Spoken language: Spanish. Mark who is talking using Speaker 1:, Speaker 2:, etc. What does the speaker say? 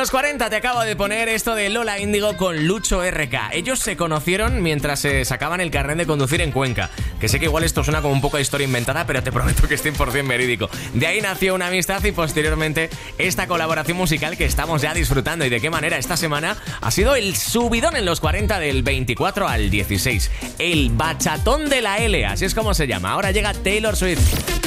Speaker 1: los 40 te acabo de poner esto de Lola Índigo con Lucho RK. Ellos se conocieron mientras se sacaban el carnet de conducir en Cuenca. Que sé que igual esto suena como un poco de historia inventada, pero te prometo que es 100% verídico. De ahí nació una amistad y posteriormente esta colaboración musical que estamos ya disfrutando. Y de qué manera esta semana ha sido el subidón en los 40 del 24 al 16. El bachatón de la L, así es como se llama. Ahora llega Taylor Swift.